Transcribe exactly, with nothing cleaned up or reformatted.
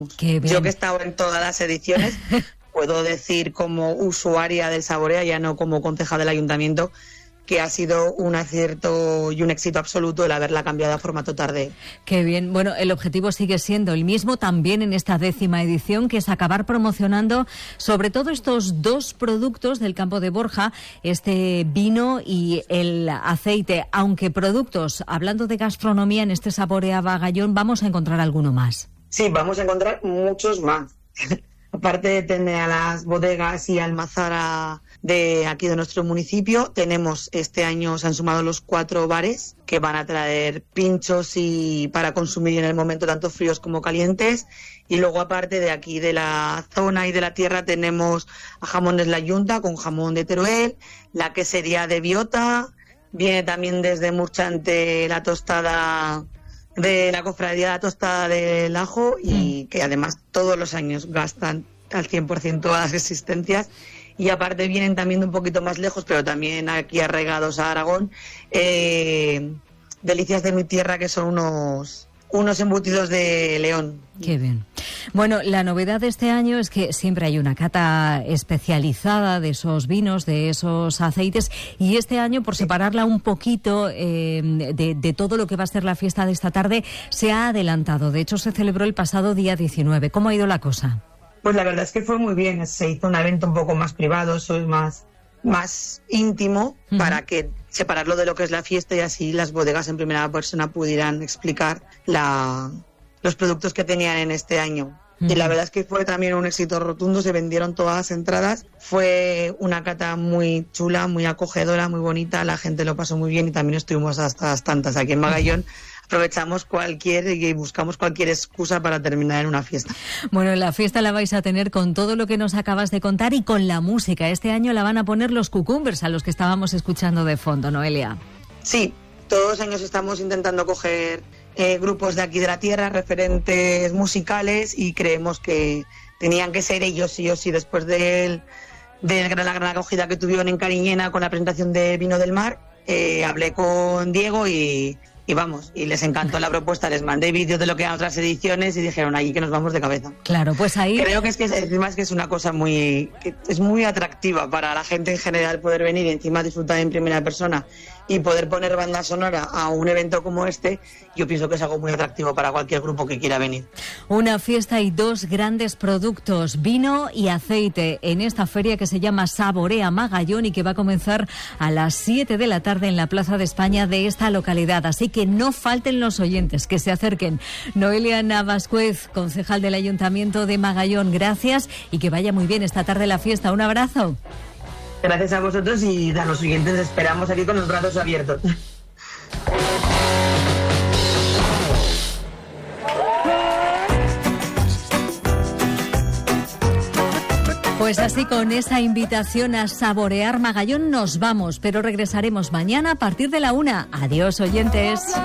Qué bien. Yo que he estado en todas las ediciones, puedo decir como usuaria del Saborea, ya no como concejal del ayuntamiento, que ha sido un acierto y un éxito absoluto el haberla cambiado a formato tarde. Qué bien. Bueno, el objetivo sigue siendo el mismo también en esta décima edición, que es acabar promocionando sobre todo estos dos productos del campo de Borja, este vino y el aceite. Aunque productos, hablando de gastronomía, en este Saborea Magallón vamos a encontrar alguno más. Sí, vamos a encontrar muchos más. Aparte de tener a las bodegas y almazara de aquí de nuestro municipio, tenemos este año, se han sumado los cuatro bares que van a traer pinchos y para consumir en el momento tanto fríos como calientes. Y luego, aparte de aquí de la zona y de la tierra, tenemos a Jamones La Yunta con jamón de Teruel, la quesería de Biota, viene también desde Murchante la tostada de la cofradía de la tostada del ajo, y que además todos los años gastan al cien por ciento todas las existencias. Y aparte vienen también de un poquito más lejos, pero también aquí arraigados a Aragón, eh, Delicias de mi tierra, que son unos unos embutidos de León. Qué bien. Bueno, la novedad de este año es que siempre hay una cata especializada de esos vinos, de esos aceites, y este año, por separarla un poquito eh, de, de todo lo que va a ser la fiesta de esta tarde, se ha adelantado. De hecho, se celebró el pasado día diecinueve. ¿Cómo ha ido la cosa? Pues la verdad es que fue muy bien. Se hizo un evento un poco más privado, soy más, más íntimo, uh-huh, para que separarlo de lo que es la fiesta y así las bodegas en primera persona pudieran explicar la, los productos que tenían en este año. Uh-huh. Y la verdad es que fue también un éxito rotundo, se vendieron todas las entradas. Fue una cata muy chula, muy acogedora, muy bonita, la gente lo pasó muy bien y también estuvimos hasta las tantas aquí en Magallón. Aprovechamos cualquier y buscamos cualquier excusa para terminar en una fiesta. Bueno, la fiesta la vais a tener con todo lo que nos acabas de contar y con la música. Este año la van a poner los Cucumbers, a los que estábamos escuchando de fondo, Noelia. Sí, todos los años estamos intentando coger eh, grupos de aquí de la tierra, referentes musicales, y creemos que tenían que ser ellos sí o sí después de, de la gran acogida que tuvieron en Cariñena con la presentación de Vino del Mar. Eh, hablé con Diego y... Y vamos, y les encantó la propuesta, les mandé vídeos de lo que eran otras ediciones y dijeron allí que nos vamos de cabeza. Claro, pues ahí... Creo que es que encima es que es una cosa muy... que es muy atractiva para la gente en general poder venir y encima disfrutar en primera persona y poder poner banda sonora a un evento como este. Yo pienso que es algo muy atractivo para cualquier grupo que quiera venir. Una fiesta y dos grandes productos, vino y aceite, en esta feria que se llama Saborea Magallón y que va a comenzar a las siete de la tarde en la Plaza de España de esta localidad. Así que no falten los oyentes, que se acerquen. Noelia Navascuez, concejal del Ayuntamiento de Magallón, gracias y que vaya muy bien esta tarde la fiesta. Un abrazo. Gracias a vosotros y a los oyentes esperamos aquí con los brazos abiertos. Pues así, con esa invitación a saborear Magallón nos vamos, pero regresaremos mañana a partir de la una. Adiós, oyentes.